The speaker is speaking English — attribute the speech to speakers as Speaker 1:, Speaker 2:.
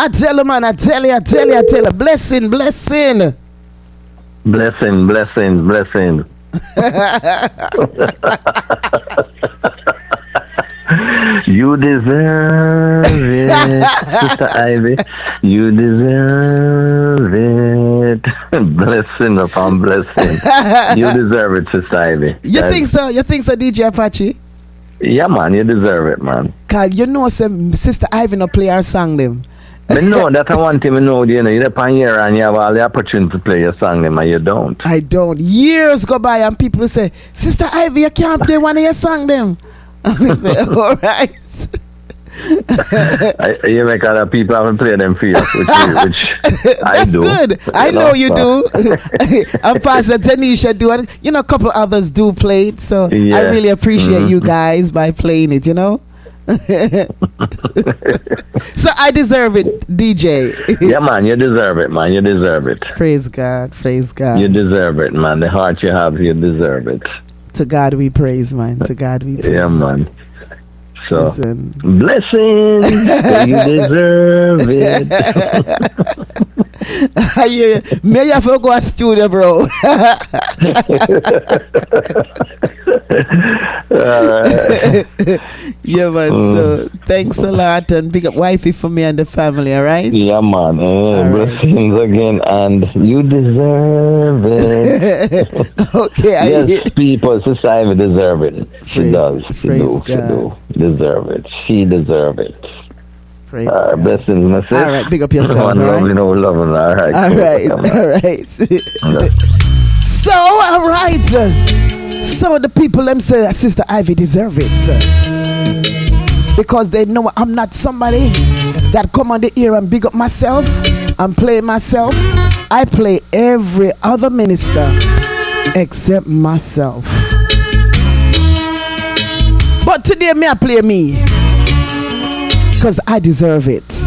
Speaker 1: I tell you, man, I tell you. Blessing.
Speaker 2: You deserve it, Sister Ivy. You deserve it. Blessing upon blessing. You deserve it, Sister Ivy.
Speaker 1: You think so, DJ Apache?
Speaker 2: Yeah, man, you deserve it, man.
Speaker 1: Cause you know, Sister Ivy no play our song them.
Speaker 2: I know that I want him to know, you're up on here and you have all the opportunity to play your song them and you don't.
Speaker 1: I don't. Years go by and people say, Sister Ivy, you can't play one of your song them. And we say, all right.
Speaker 2: You make other people haven't played them for you, which I do.
Speaker 1: That's good. I know you do. And Pastor Tanisha do it. You know, a couple others do play it. So
Speaker 2: yeah.
Speaker 1: I really appreciate you guys by playing it, you know. So I deserve it, DJ.
Speaker 2: Yeah, man, you deserve it, man. You deserve it.
Speaker 1: Praise God.
Speaker 2: You deserve it, man. The heart you have, you deserve it.
Speaker 1: To God we praise, man. To God we praise.
Speaker 2: Yeah, man. So,
Speaker 1: listen.
Speaker 2: Blessings, you deserve it.
Speaker 1: May you have to go to studio, bro. Yeah, man. So thanks a lot and big up wifey for me and the family, all right?
Speaker 2: Yeah, man. Blessings again, and you deserve it.
Speaker 1: Okay.
Speaker 2: Yes, people, society deserve it. She does. She do. Deserve it. She deserve it.
Speaker 1: Praise God.
Speaker 2: Blessings, my sis.
Speaker 1: All right, big up yourself.
Speaker 2: One
Speaker 1: all
Speaker 2: love,
Speaker 1: right?
Speaker 2: you know, loving. All right.
Speaker 1: All right. So, all right. Some of the people them say Sister Ivy deserve it because they know I'm not somebody that come on the ear and big up myself and play myself. I play every other minister except myself. But today, I play me because I deserve it.